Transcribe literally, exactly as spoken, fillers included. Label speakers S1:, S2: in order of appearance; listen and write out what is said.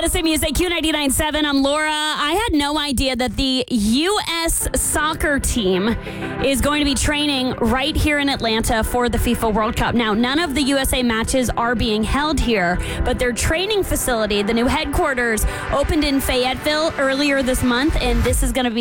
S1: Medicine Music, Q ninety-nine point seven. I'm Laura. I had no idea that the U S soccer team is going to be training right here in Atlanta for the FIFA World Cup. Now, none of the U S A matches are being held here, but their training facility, the new headquarters, opened in Fayetteville earlier this month, and this is going to be